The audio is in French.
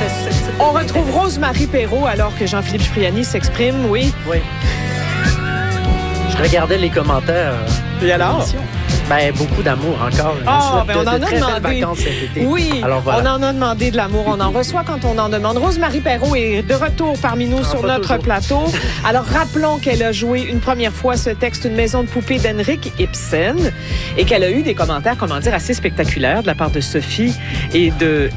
On retrouve Rose-Marie Perreault alors que Jean-Philippe Cipriani s'exprime, oui. Oui. Je regardais les commentaires. Et alors? Ben, beaucoup d'amour encore. On en a très demandé. belles vacances cet été. Oui, alors, voilà. on en a demandé de l'amour. On en reçoit quand on en demande. Rose-Marie Perreault est de retour parmi nous sur notre plateau. Alors, rappelons qu'elle a joué une première fois ce texte, Une maison de poupée d'Henrik Ibsen, et qu'elle a eu des commentaires, comment dire, assez spectaculaires de la part de Sophie et de